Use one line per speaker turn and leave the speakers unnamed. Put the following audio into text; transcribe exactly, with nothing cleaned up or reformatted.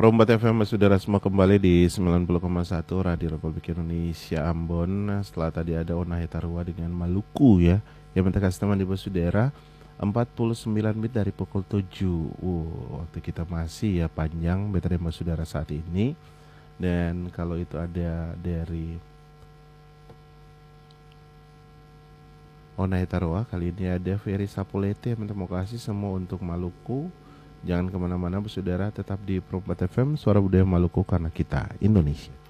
Perombat F M, saudara semua, kembali di sembilan puluh koma satu Radio Republik Indonesia Ambon. Setelah tadi ada Onahe Tarua dengan Maluku ya, yang minta customer di bos saudara empat puluh sembilan menit dari pukul tujuh. Uh, waktu kita masih ya panjang betadine bos saudara saat ini. Dan kalau itu ada dari Onahe Tarua, kali ini ada Ferry Sapulete yang minta mau kasih semua untuk Maluku. Jangan kemana-mana, saudara, tetap di Perombat F M, suara budaya Maluku karena kita Indonesia.